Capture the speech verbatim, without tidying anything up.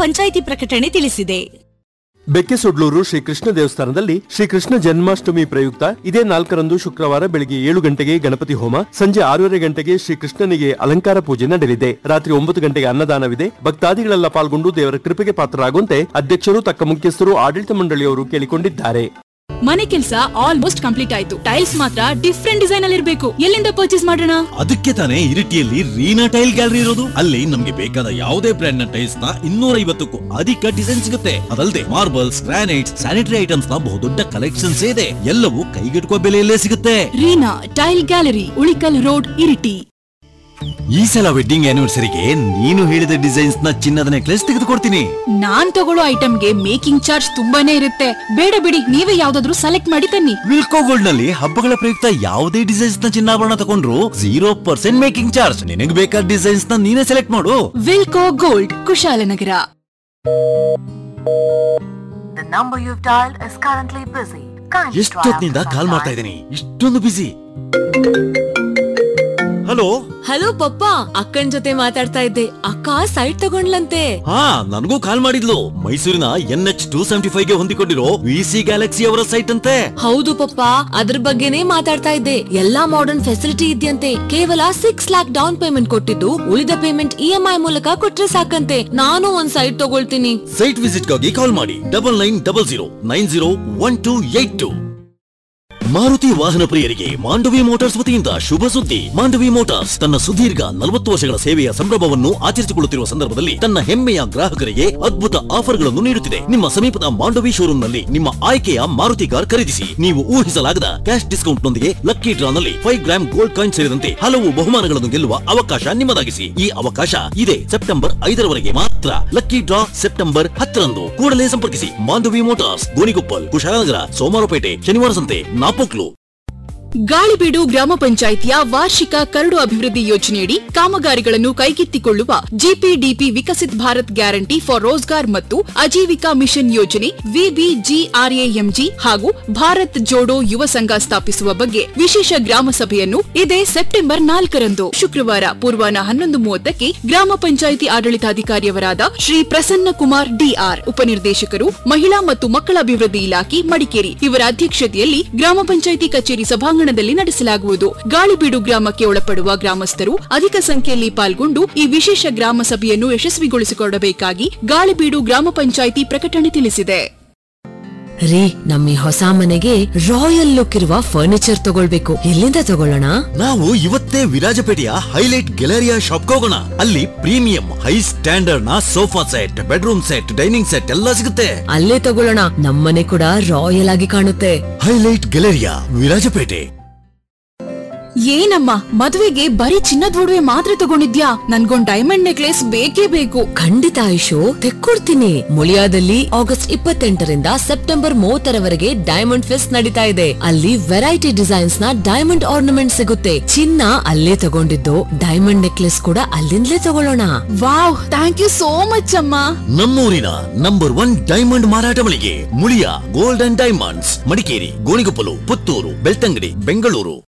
ಪಂಚಾಯಿತಿ ಪ್ರಕಟಣೆ ತಿಳಿಸಿದೆ. ಬೆಕ್ಕೆಸೊಡ್ಲೂರು ಶ್ರೀ ಕೃಷ್ಣ ದೇವಸ್ಥಾನದಲ್ಲಿ ಶ್ರೀ ಕೃಷ್ಣ ಜನ್ಮಾಷ್ಟಮಿ ಪ್ರಯುಕ್ತ ಇದೇ ನಾಲ್ಕರಂದು ಶುಕ್ರವಾರ ಬೆಳಗ್ಗೆ ಏಳು ಗಂಟೆಗೆ ಗಣಪತಿ ಹೋಮ, ಸಂಜೆ ಆರೂವರೆ ಗಂಟೆಗೆ ಶ್ರೀ ಕೃಷ್ಣನಿಗೆ ಅಲಂಕಾರ ಪೂಜೆ ನಡೆಯಲಿದೆ. ರಾತ್ರಿ ಒಂಬತ್ತು ಗಂಟೆಗೆ ಅನ್ನದಾನವಿದೆ. ಭಕ್ತಾದಿಗಳೆಲ್ಲ ಪಾಲ್ಗೊಂಡು ದೇವರ ಕೃಪೆಗೆ ಪಾತ್ರರಾಗುವಂತೆ ಅಧ್ಯಕ್ಷರು, ತಕ್ಕ ಮುಖ್ಯಸ್ಥರು, ಆಡಳಿತ ಮಂಡಳಿಯವರು ಕೇಳಿಕೊಂಡಿದ್ದಾರೆ. ಮನೆ ಕೆಲಸ ಆಲ್ಮೋಸ್ಟ್ ಕಂಪ್ಲೀಟ್ ಆಯ್ತು. ಟೈಲ್ಸ್ ಮಾತ್ರ ಡಿಫ್ರೆಂಟ್ ಡಿಸೈನ್ ಅಲ್ಲಿ ಇರಬೇಕು. ಎಲ್ಲಿಂದ ಪರ್ಚೇಸ್ ಮಾಡೋಣ? ಅದಕ್ಕೆ ತಾನೇ ಇರಿಟಿಯಲ್ಲಿ ರೀನಾ ಟೈಲ್ ಗ್ಯಾಲರಿ ಇರೋದು. ಅಲ್ಲಿ ನಮ್ಗೆ ಬೇಕಾದ ಯಾವುದೇ ಬ್ರ್ಯಾಂಡ್ ನ ಟೈಲ್ಸ್ ನ ಇನ್ನೂರ ಐವತ್ತಕ್ಕೂ ಅಧಿಕ ಡಿಸೈನ್ ಸಿಗುತ್ತೆ. ಅದಲ್ಲದೆ ಮಾರ್ಬಲ್ಸ್, ಗ್ರಾನೈಟ್ಸ್, ಸ್ಯಾನಿಟರಿ ಐಟಮ್ಸ್ ನ ಬಹುದೊಡ್ಡ ಕಲೆಕ್ಷನ್ಸ್ ಇದೆ. ಎಲ್ಲವೂ ಕೈಗೆಟುಕುವ ಬೆಲೆಯಲ್ಲೇ ಸಿಗುತ್ತೆ. Reena tail gallery, Ulikkal road, Iritty. ಈ ಸಲ ವೆಡ್ಡಿಂಗ್ ಆನಿವರ್ಸರಿಗೆ ನೀನು ಹೇಳಿದ ಡಿಸೈನ್ಸ್ ನ ಚಿನ್ನದ ನೆಕ್ಲೆಸ್ ತೆಗೆದುಕೊಡ್ತೀನಿ. ನಾನ್ ತಗೊಳ್ಳೋ ಐಟಮ್ಗೆ ಮೇಕಿಂಗ್ ಚಾರ್ಜ್ ತುಂಬಾನೇ ಇರುತ್ತೆ. ಬೇಡ ಬಿಡಿ, ನೀವೇ ಯಾವ್ದಾದ್ರು ಸೆಲೆಕ್ಟ್ ಮಾಡಿ ತನ್ನಿ. ವಿಲ್ಕೋ ಗೋಲ್ಡ್ ನಲ್ಲಿ ಹಬ್ಬಗಳ ಪ್ರಯುಕ್ತ ಯಾವುದೇ ಡಿಸೈನ್ಸ್ ನ ಚಿನ್ನಾಭರಣ ತಗೊಂಡ್ರು ಜೀರೋ ಪರ್ಸೆಂಟ್ ಮೇಕಿಂಗ್ ಚಾರ್ಜ್. ನಿನಗೆ ಬೇಕಾದ ಡಿಸೈನ್ಸ್ ನ ನೀನೇ ಸೆಲೆಕ್ಟ್ ಮಾಡು. ವಿಲ್ಕೋ ಗೋಲ್ಡ್, ಕುಶಾಲನಗರ. ಎಷ್ಟೊತ್ತಿನಿಂದ ಕಾಲ್ ಮಾಡ್ತಾ ಇದ್ದೀನಿ, ಇಷ್ಟೊಂದು ಬಿಸಿ. ಹಲೋ ಹಲೋ ಪಪ್ಪ, ಅಕ್ಕನ್ ಜೊತೆ ಮಾತಾಡ್ತಾ ಇದ್ದೆ. ಅಕ್ಕ ಸೈಟ್ ತಗೊಂಡ್ಲಂತೆ. ಹಾ, ನನಗೂ ಕಾಲ್ ಮಾಡಿದ್ಲು. ಮೈಸೂರಿನ N H two seventy five ಗೆ ಹೊಂದಿಕೊಂಡಿರೋ ವಿ ಸಿ ಗ್ಯಾಲಕ್ಸಿ ಅವರ ಸೈಟ್ ಅಂತೆ. ಹೌದು ಪಪ್ಪ, ಅದ್ರ ಬಗ್ಗೆನೇ ಮಾತಾಡ್ತಾ ಇದ್ದೆ. ಎಲ್ಲಾ ಮಾಡರ್ನ್ ಫೆಸಿಲಿಟಿ ಇದೆಯಂತೆ. ಕೇವಲ ಸಿಕ್ಸ್ ಲ್ಯಾಕ್ ಡೌನ್ ಪೇಮೆಂಟ್ ಕೊಟ್ಟಿದ್ದು ಉಳಿದ ಪೇಮೆಂಟ್ ಇ ಎಂ ಐ ಮೂಲಕ ಕೊಟ್ರೆ ಸಾಕಂತೆ. ನಾನು ಒಂದ್ ಸೈಟ್ ತಗೊಳ್ತೀನಿ. ಸೈಟ್ ವಿಸಿಟ್ ಗಾಗಿ ಕಾಲ್ ಮಾಡಿ double nine double zero nine zero one two eight two. Maruti ವಾಹನ ಪ್ರಿಯರಿಗೆ ಮಾಂಡವಿ ಮೋಟಾರ್ಸ್ ವತಿಯಿಂದ ಶುಭ ಸುದ್ದಿ. ಮಾಂಡವಿ ಮೋಟಾರ್ಸ್ ತನ್ನ ಸುದೀರ್ಘ ನಲವತ್ತು ವರ್ಷಗಳ ಸೇವೆಯ ಸಂಭ್ರಮವನ್ನು ಆಚರಿಸಿಕೊಳ್ಳುತ್ತಿರುವ ಸಂದರ್ಭದಲ್ಲಿ ತನ್ನ ಹೆಮ್ಮೆಯ ಗ್ರಾಹಕರಿಗೆ ಅದ್ಭುತ ಆಫರ್ಗಳನ್ನು ನೀಡುತ್ತಿದೆ. ನಿಮ್ಮ ಸಮೀಪದ ಮಾಂಡವಿ ಶೋರೂಮ್ನಲ್ಲಿ ನಿಮ್ಮ ಆಯ್ಕೆಯ ಮಾರುತಿ ಕಾರ್ ಖರೀದಿಸಿ. ನೀವು ಊಹಿಸಲಾಗದ ಕ್ಯಾಶ್ ಡಿಸ್ಕೌಂಟ್ ನೊಂದಿಗೆ ಲಕ್ಕಿ ಡ್ರಾ ನಲ್ಲಿ ಫೈವ್ ಗ್ರಾಮ್ ಗೋಲ್ಡ್ ಕಾಯಿನ್ ಸೇರಿದಂತೆ ಹಲವು ಬಹುಮಾನಗಳನ್ನು ಗೆಲ್ಲುವ ಅವಕಾಶ ನಿಮ್ಮದಾಗಿಸಿ. ಈ ಅವಕಾಶ ಇದೆ ಸೆಪ್ಟೆಂಬರ್ ಐದರವರೆಗೆ ಮಾತ್ರ. ಲಕ್ಕಿ ಡ್ರಾ ಸೆಪ್ಟೆಂಬರ್ ಹತ್ತರಂದು. ಕೂಡಲೇ ಸಂಪರ್ಕಿಸಿ ಮಾಂಡವಿ ಮೋಟಾರ್ಸ್, ಗೋಣಿಕೊಪ್ಪಲ್, ಕುಶಾಲನಗರ, ಸೋಮವಾರಪೇಟೆ, ಶನಿವಾರ ಸಂತೆ, ನಾಪೋಕ್ಲು. ಗಾಳಿಬೀಡು ಗ್ರಾಮ ಪಂಚಾಯಿತಿಯ ವಾರ್ಷಿಕ ಕರಡು ಅಭಿವೃದ್ಧಿ ಯೋಜನೆಯಡಿ ಕಾಮಗಾರಿಗಳನ್ನು ಕೈಗೆತ್ತಿಕೊಳ್ಳುವ ಜಿಪಿಡಿಪಿ ವಿಕಸಿತ್ ಭಾರತ್ ಗ್ಯಾರಂಟಿ ಫಾರ್ ರೋಜ್ಗಾರ್ ಮತ್ತು ಅಜೀವಿಕಾ ಮಿಷನ್ ಯೋಜನೆ ವಿಬಿಜಿಆರ್ಎಎಂಜಿ ಹಾಗೂ ಭಾರತ್ ಜೋಡೋ ಯುವ ಸಂಘ ಸ್ಥಾಪಿಸುವ ಬಗ್ಗೆ ವಿಶೇಷ ಗ್ರಾಮ ಸಭೆಯನ್ನು ಇದೇ ಸೆಪ್ಟೆಂಬರ್ ನಾಲ್ಕರಂದು ಶುಕ್ರವಾರ ಪೂರ್ವಾಹ್ನ ಹನ್ನೊಂದು ಮೂವತ್ತಕ್ಕೆ ಗ್ರಾಮ ಪಂಚಾಯಿತಿ ಆಡಳಿತಾಧಿಕಾರಿಯವರಾದ ಶ್ರೀ ಪ್ರಸನ್ನ ಕುಮಾರ್ ಡಿಆರ್, ಉಪನಿರ್ದೇಶಕರು ಮಹಿಳಾ ಮತ್ತು ಮಕ್ಕಳ ಅಭಿವೃದ್ಧಿ ಇಲಾಖೆ ಮಡಿಕೇರಿ ಇವರ ಅಧ್ಯಕ್ಷತೆಯಲ್ಲಿ ಗ್ರಾಮ ಪಂಚಾಯಿತಿ ಕಚೇರಿ ಸಭಾಂಗಣ ನಡೆಸಲಾಗುವುದು. ಗಾಳಿಬೀಡು ಗ್ರಾಮಕ್ಕೆ ಒಳಪಡುವ ಗ್ರಾಮಸ್ಥರು ಅಧಿಕ ಸಂಖ್ಯೆಯಲ್ಲಿ ಪಾಲ್ಗೊಂಡು ಈ ವಿಶೇಷ ಗ್ರಾಮ ಸಭೆಯನ್ನು ಯಶಸ್ವಿಗೊಳಿಸಿಕೊಳ್ಳಬೇಕಾಗಿ ಗಾಳಿಬೀಡು ಗ್ರಾಮ ಪಂಚಾಯಿತಿ ಪ್ರಕಟಣೆ ತಿಳಿಸಿದೆ. ರೀ, ನಮ್ಮ ಹೊಸ ಮನೆಗೆ ರಾಯಲ್ ಲುಕ್ ಇರುವ ಫರ್ನಿಚರ್ ತಗೊಳ್ಬೇಕು. ಎಲ್ಲಿಂದ ತಗೊಳ್ಳೋಣ? ನಾವು ಇವತ್ತೇ ವಿರಾಜಪೇಟೆಯ ಹೈಲೈಟ್ ಗ್ಯಾಲರಿಯಾ ಶಾಪ್ ಹೋಗೋಣ. ಅಲ್ಲಿ ಪ್ರೀಮಿಯಂ ಹೈ ಸ್ಟ್ಯಾಂಡರ್ಡ್ ನ sofa set, bedroom set, dining set ಎಲ್ಲ ಸಿಗುತ್ತೆ. ಅಲ್ಲೇ ತಗೊಳ್ಳೋಣ. ನಮ್ಮನೆ ಕೂಡ ರಾಯಲ್ ಆಗಿ ಕಾಣುತ್ತೆ. Highlight Galleria, Virajpet. ಏನಮ್ಮ, ಮದುವೆಗೆ ಬರೀ ಚಿನ್ನದ ಒಡವೆ ಮಾತ್ರ ತಗೊಂಡಿದ್ಯಾ? ನನ್ಗೊಂದ್ ಡೈಮಂಡ್ ನೆಕ್ಲೆಸ್ ಬೇಕೇ ಬೇಕು. ಖಂಡಿತ ಆಯುಷು, ತೆಕ್ಕೊಡ್ತೀನಿ. ಮುಳಿಯಾದಲ್ಲಿ ಆಗಸ್ಟ್ ಇಪ್ಪತ್ತೆಂಟರಿಂದ ಸೆಪ್ಟೆಂಬರ್ ಮೂವತ್ತರವರೆಗೆ ಡೈಮಂಡ್ ಫೆಸ್ಟ್ ನಡೀತಾ ಇದೆ. ಅಲ್ಲಿ ವೆರೈಟಿ ಡಿಸೈನ್ಸ್ ನ ಡೈಮಂಡ್ ಆರ್ನಮೆಂಟ್ ಸಿಗುತ್ತೆ. ಚಿನ್ನ ಅಲ್ಲೇ ತಗೊಂಡಿದ್ದು, ಡೈಮಂಡ್ ನೆಕ್ಲೆಸ್ ಕೂಡ ಅಲ್ಲಿಂದಲೇ ತಗೊಳ್ಳೋಣ. Wow, thank you so much ಅಮ್ಮ. ನಮ್ಮೂರಿನ ನಂಬರ್ ಒನ್ ಡೈಮಂಡ್ ಮಾರಾಟ ಮಳಿಗೆ Muliya gold and diamonds, Madikeri, Gonikoppal, Puttur, Belthangady, Bengaluru.